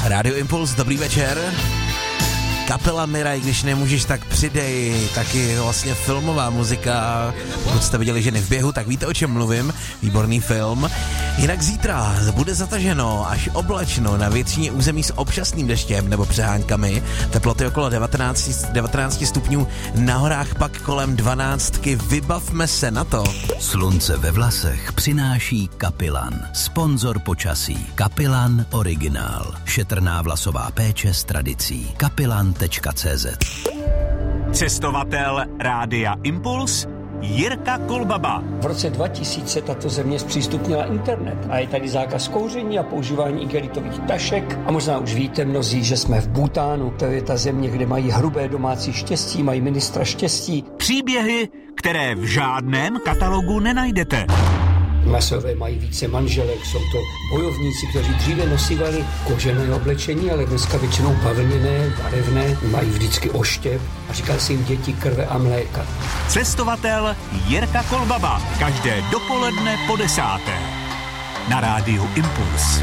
Rádio Impuls, dobrý večer. Kapela Miraj, když nemůžeš, tak přidej, taky vlastně filmová muzika. Pokud jste viděli Ženy v běhu, tak víte, o čem mluvím. Výborný film. Jinak zítra bude zataženo až oblačno na většině území s občasným deštěm nebo přeháňkami. Teploty okolo 19 stupňů, na horách pak kolem 12. Vybavme se na to. Slunce ve vlasech přináší Kapilan. Sponzor počasí. Kapilan Originál. Šetrná vlasová péče s tradicí. Kapilan.cz. Cestovatel Rádia Impuls Jirka Kolbaba. V roce 2000 tato země zpřístupnila internet a je tady zákaz kouření a používání igelitových tašek. A možná už víte mnozí, že jsme v Bhutánu. To je ta země, kde mají hrubé domácí štěstí, mají ministra štěstí. Příběhy, které v žádném katalogu nenajdete. Masové mají více manželek, jsou to bojovníci, kteří dříve nosívali kožené oblečení, ale dneska většinou bavlněné, barevné, mají vždycky oštěp a říká se jim děti krve a mléka. Cestovatel Jirka Kolbaba. Každé dopoledne po 10. Na Rádiu Impuls.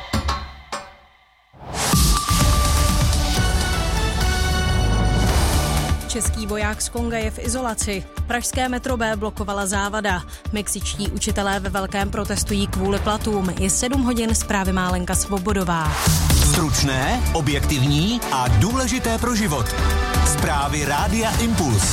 Český voják z Konga je v izolaci. Pražské metro B blokovala závada. Mexičtí učitelé ve velkém protestují kvůli platům. Je 7 hodin, zprávy má Lenka Svobodová. Stručné, objektivní a důležité pro život. Zprávy Rádia Impuls.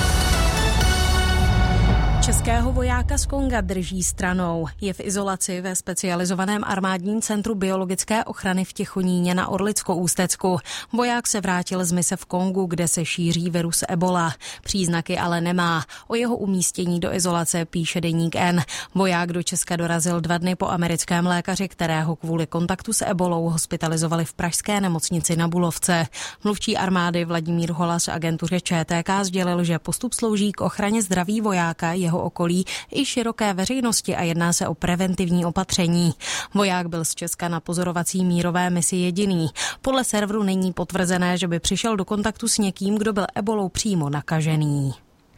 Českého vojáka z Konga drží stranou. Je v izolaci ve specializovaném armádním centru biologické ochrany v Těchoníně na Orlicko-Ústecku. Voják se vrátil z mise v Kongu, kde se šíří virus Ebola. Příznaky ale nemá. O jeho umístění do izolace píše deník N. Voják do Česka dorazil 2 dny po americkém lékaři, kterého kvůli kontaktu s Ebolou hospitalizovali v pražské nemocnici na Bulovce. Mluvčí armády Vladimír Holas agentuře ČTK sdělil, že postup slouží k ochraně zdraví vojáka, jeho okolí i široké veřejnosti a jedná se o preventivní opatření. Voják byl z Česka na pozorovací mírové misi jediný. Podle serveru není potvrzené, že by přišel do kontaktu s někým, kdo byl ebolou přímo nakažený.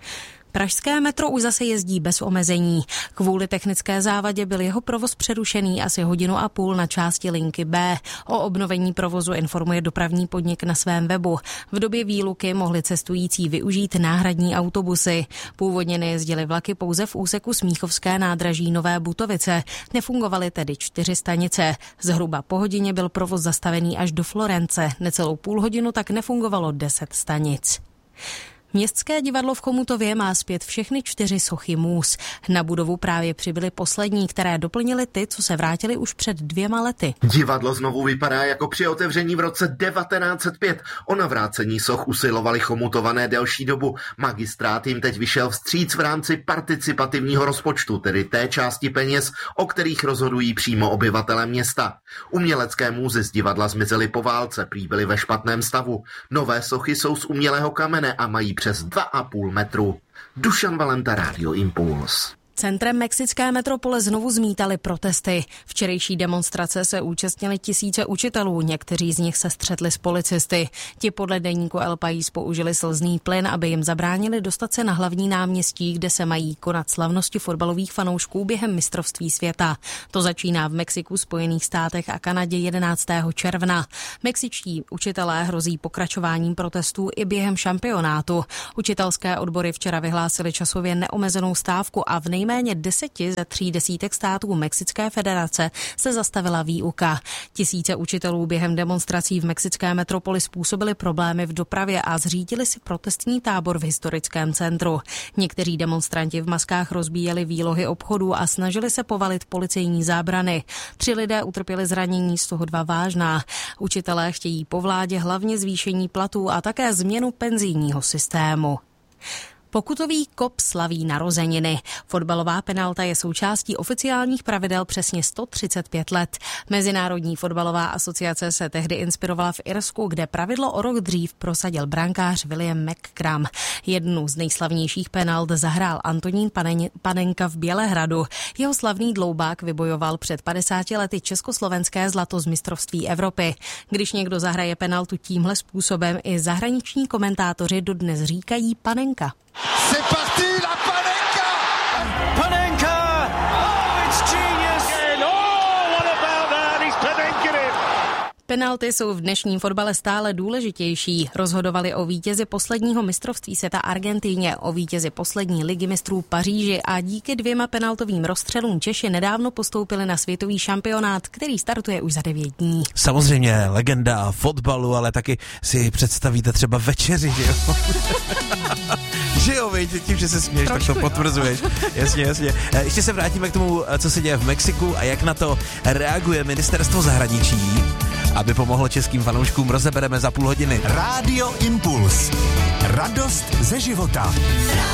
Pražské metro už zase jezdí bez omezení. Kvůli technické závadě byl jeho provoz přerušený asi 1,5 hodiny na části linky B. O obnovení provozu informuje dopravní podnik na svém webu. V době výluky mohli cestující využít náhradní autobusy. Původně nejezdily vlaky pouze v úseku Smíchovské nádraží Nové Butovice. Nefungovaly tedy 4 stanice. Zhruba po hodině byl provoz zastavený až do Florence. Necelou půl hodinu tak nefungovalo 10 stanic. Městské divadlo v Chomutově má zpět všechny 4 sochy můz. Na budovu právě přibyly poslední, které doplnily ty, co se vrátily už před 2 lety. Divadlo znovu vypadá jako při otevření v roce 1905. O navrácení soch usilovali Chomutované delší dobu. Magistrát jim teď vyšel vstříc v rámci participativního rozpočtu, tedy té části peněz, o kterých rozhodují přímo obyvatelé města. Umělecké můzy z divadla zmizely po válce, prý byly ve špatném stavu. Nové sochy jsou z umělého kamene a mají přes 2,5 metru. Dušan Valenta, Rádio Impuls. Centrem mexické metropole znovu zmítaly protesty. Včerejší demonstrace se účastnili tisíce učitelů, někteří z nich se střetli s policisty. Ti podle deníku El País použili slzný plyn, aby jim zabránili dostat se na hlavní náměstí, kde se mají konat slavnosti fotbalových fanoušků během mistrovství světa. To začíná v Mexiku, Spojených státech a Kanadě 11. června. Mexičtí učitelé hrozí pokračováním protestů i během šampionátu. Učitelské odbory včera vyhlásily časově neomezenou stávku a v nejméně 10 ze 30 států Mexické federace se zastavila výuka. Tisíce učitelů během demonstrací v mexické metropoli způsobili problémy v dopravě a zřídili si protestní tábor v historickém centru. Někteří demonstranti v maskách rozbíjeli výlohy obchodů a snažili se povalit policejní zábrany. 3 lidé utrpěli zranění, z toho 2 vážná. Učitelé chtějí po vládě hlavně zvýšení platů a také změnu penzijního systému. Pokutový kop slaví narozeniny. Fotbalová penalta je součástí oficiálních pravidel přesně 135 let. Mezinárodní fotbalová asociace se tehdy inspirovala v Irsku, kde pravidlo o rok dřív prosadil brankář William McCrum. Jednu z nejslavnějších penalt zahrál Antonín Panenka v Bělehradu. Jeho slavný dloubák vybojoval před 50 lety československé zlato z mistrovství Evropy. Když někdo zahraje penaltu tímhle způsobem, i zahraniční komentátoři dodnes říkají Panenka. C'est parti, la Panenka! Panenka! Oh, it's genius! Oh, what about that? He's Panenka it! Penalty jsou v dnešním fotbale stále důležitější. Rozhodovali o vítězi posledního mistrovství světa Argentině, o vítězi poslední ligy mistrů Paříži a díky 2 penaltovým rozstřelům Češi nedávno postoupili na světový šampionát, který startuje už za 9 dní. Samozřejmě legenda fotbalu, ale taky si představíte třeba večeři, že jo? Že jo, víte, tím, že se směješ, tak to potvrzuješ. Jasně. Ještě se vrátíme k tomu, co se děje v Mexiku a jak na to reaguje ministerstvo zahraničí. Aby pomohlo českým fanouškům, rozebereme za půl hodiny. Rádio Impuls. Radost ze života.